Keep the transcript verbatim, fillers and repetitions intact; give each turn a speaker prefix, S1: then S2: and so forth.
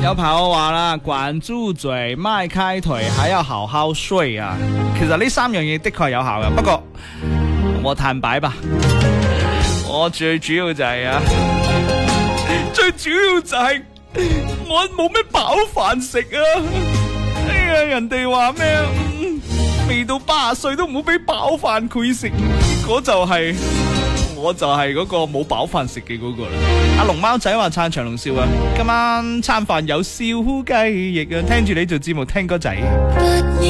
S1: 有朋友話啦，管住嘴、邁開腿，還要好好睡啊。其實呢三樣嘢的確係有效嘅，不過我坦白吧，我最主要就係、是、啊，最主要就係我冇咩飽飯食啊。哎呀，人哋話咩啊？未到八十歲都唔好俾飽飯佢食，嗰就係、是、我就係嗰個冇飽飯食嘅嗰個啦。阿龍貓仔話撐長龍笑啊，今晚餐飯有燒雞翼啊，聽住你做節目聽歌仔。